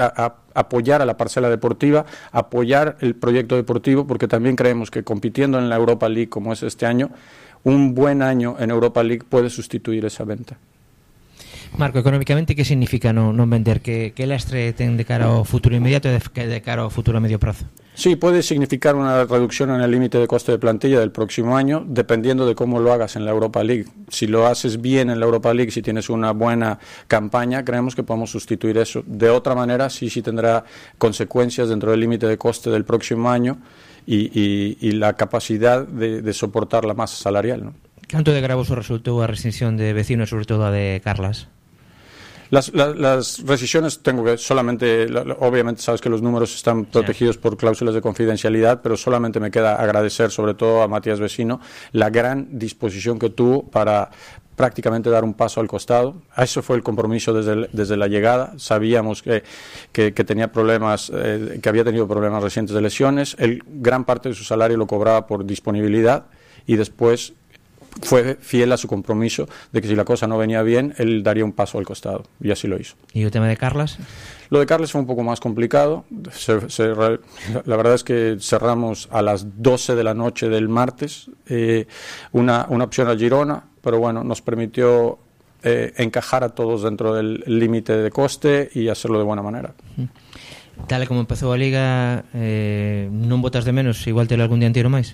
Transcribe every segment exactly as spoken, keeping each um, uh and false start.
a, a apoyar a la parcela deportiva, apoyar el proyecto deportivo, porque también creemos que compitiendo en la Europa League como es este año, un buen año en Europa League puede sustituir esa venta. Marco, económicamente, que significa non, non vender? Que, que lastre ten de cara ao futuro inmediato e de, de cara ao futuro a medio prazo? Sí, puede significar una reducción en el límite de coste de plantilla del próximo año, dependiendo de cómo lo hagas en la Europa League. Si lo haces bien en la Europa League, si tienes una buena campaña, creemos que podemos sustituir eso. De otra manera, sí, sí tendrá consecuencias dentro del límite de coste del próximo año y, y, y la capacidad de, de soportar la masa salarial, ¿no? Canto de gravoso resultou a rescisión de Vecino, sobre todo a de Carlas? Las, las, las rescisiones tengo que solamente, obviamente sabes que los números están protegidos por cláusulas de confidencialidad, pero solamente me queda agradecer sobre todo a Matías Vecino la gran disposición que tuvo para prácticamente dar un paso al costado. Eso fue el compromiso desde, el, desde la llegada. Sabíamos que, que, que tenía problemas, eh, que había tenido problemas recientes de lesiones. Él, gran parte de su salario lo cobraba por disponibilidad y después fue fiel a su compromiso de que si la cosa no venía bien, él daría un paso al costado, y así lo hizo. ¿Y el tema de Carlas? Lo de Carlas fue un poco más complicado. Se, se, la verdad es que cerramos a las doce de la noche del martes eh, una, una opción a Girona, pero bueno, nos permitió eh, encajar a todos dentro del límite de coste y hacerlo de buena manera. Tal como empezou a Liga, eh, non botas de menos igual ter algún dianteiro máis?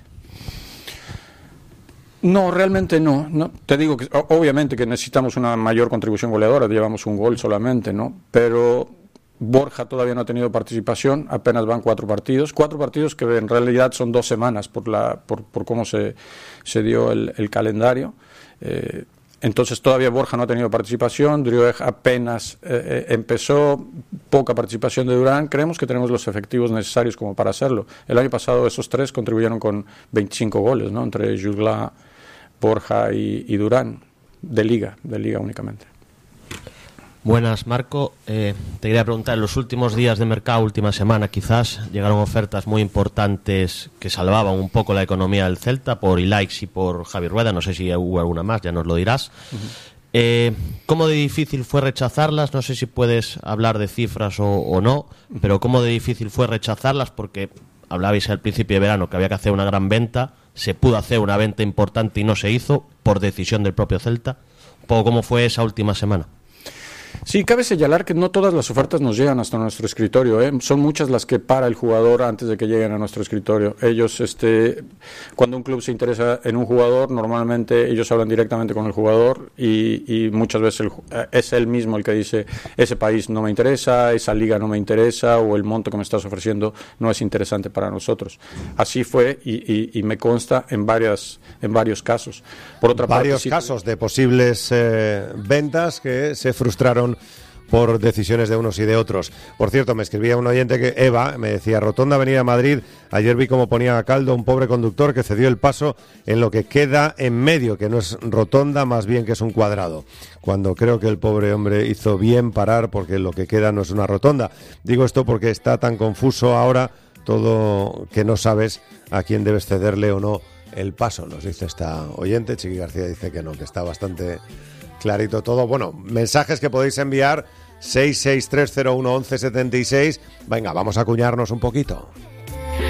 No, realmente no, no. Te digo que obviamente que necesitamos una mayor contribución goleadora, llevamos un gol solamente, ¿no? Pero Borja todavía no ha tenido participación, apenas van cuatro partidos, cuatro partidos que en realidad son dos semanas por la por, por cómo se, se dio el, el calendario. Eh, entonces todavía Borja no ha tenido participación, Driouech apenas eh, empezó, poca participación de Durán. Creemos que tenemos los efectivos necesarios como para hacerlo. El año pasado esos tres contribuyeron con veinticinco goles, ¿no? Entre Jutgla, Borja y, y Durán, de Liga, de Liga únicamente. Buenas, Marco. Eh, te quería preguntar, en los últimos días de mercado, última semana quizás, llegaron ofertas muy importantes que salvaban un poco la economía del Celta por Ilaix y por Javi Rueda, no sé si hubo alguna más, ya nos lo dirás. Uh-huh. Eh, ¿Cómo de difícil fue rechazarlas? No sé si puedes hablar de cifras o, o no, uh-huh. pero ¿cómo de difícil fue rechazarlas? Porque hablabais al principio de verano que había que hacer una gran venta, se pudo hacer una venta importante y no se hizo por decisión del propio Celta. Un poco cómo fue esa última semana. Sí, cabe señalar que no todas las ofertas nos llegan hasta nuestro escritorio, ¿eh? Son muchas las que para el jugador antes de que lleguen a nuestro escritorio. Ellos, este, cuando un club se interesa en un jugador, normalmente ellos hablan directamente con el jugador y, y muchas veces el, es él mismo el que dice, ese país no me interesa, esa liga no me interesa, o el monto que me estás ofreciendo no es interesante para nosotros. Así fue y, y, y me consta en varias, en varios casos. Por otra varios parte, sí, casos de posibles eh, ventas que se frustraron por decisiones de unos y de otros. Por cierto, me escribía un oyente que Eva me decía: Rotonda venir a Madrid, ayer vi cómo ponía a caldo un pobre conductor que cedió el paso en lo que queda en medio, que no es rotonda, más bien que es un cuadrado, cuando creo que el pobre hombre hizo bien parar porque lo que queda no es una rotonda. Digo esto porque está tan confuso ahora todo que no sabes a quién debes cederle o no el paso, nos dice esta oyente. Chiqui García dice que no, que está bastante clarito todo. Bueno, mensajes que podéis enviar seis seis tres cero uno once setenta y seis. Venga, vamos a acuñarnos un poquito.